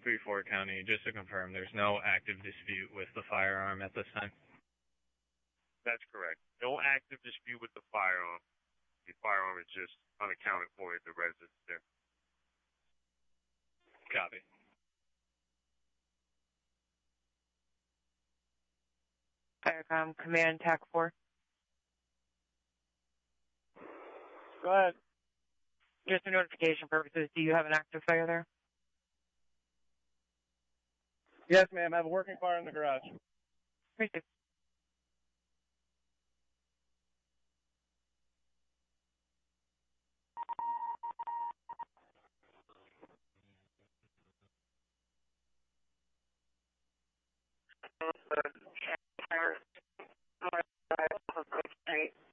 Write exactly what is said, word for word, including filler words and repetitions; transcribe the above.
three four County, just to confirm, there's no active dispute with the firearm at this time? That's correct. No active dispute with the firearm. The firearm is just unaccounted for at the residence there. Copy. Firecom Command T A C four. Go ahead. Just for notification purposes, do you have an active fire there? Yes, ma'am. I have a working fire in the garage. Appreciate it. Fire, North side of Bridge Street.